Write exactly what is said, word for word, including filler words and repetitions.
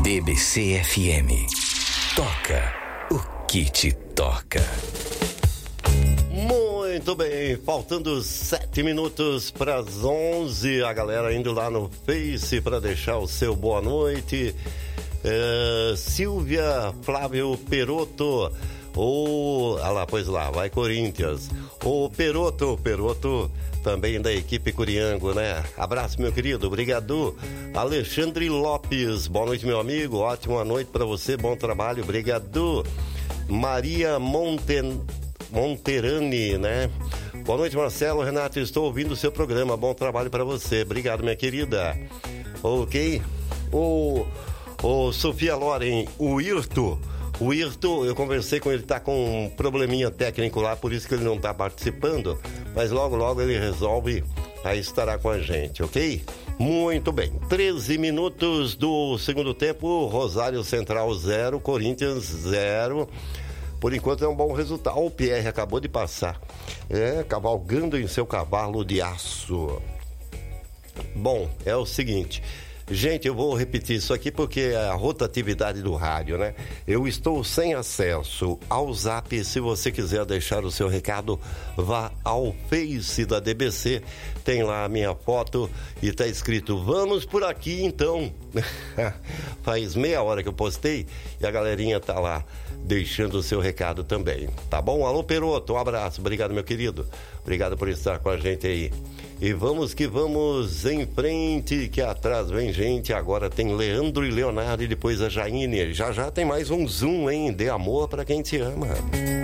D B C F M. Toca o que te toca. Muito bem, faltando sete minutos para as onze. A galera indo lá no Face para deixar o seu boa noite. É, Silvia Flávio Peroto. O, ah lá, pois lá, vai Corinthians. O Peroto, Peroto também da equipe Curiango, né? Abraço, meu querido, obrigado. Alexandre Lopes, boa noite, meu amigo, ótima noite para você, bom trabalho, obrigado. Maria Monten, Monterani, né? Boa noite, Marcelo, Renato, estou ouvindo o seu programa, bom trabalho para você, obrigado, minha querida. Ok? O, o Sofia Loren, o Irto. O Irto, eu conversei com ele, tá com um probleminha técnico lá, por isso que ele não tá participando, mas logo, logo ele resolve, aí estará com a gente, ok? Muito bem, treze minutos do segundo tempo, Rosário Central zero, Corinthians zero, por enquanto é um bom resultado. O Pierre acabou de passar, é, cavalgando em seu cavalo de aço. Bom, é o seguinte... Gente, eu vou repetir isso aqui porque é a rotatividade do rádio, né? Eu estou sem acesso ao Zap. Se você quiser deixar o seu recado, vá ao Face da D B C. Tem lá a minha foto e tá escrito, vamos por aqui então. Faz meia hora que eu postei e a galerinha tá lá deixando o seu recado também. Tá bom? Alô, Peroto, um abraço. Obrigado, meu querido. Obrigado por estar com a gente aí. E vamos que vamos em frente, que atrás vem gente. Agora tem Leandro e Leonardo e depois a Jaine. Já já tem mais um zoom, hein? Dê amor pra quem te ama.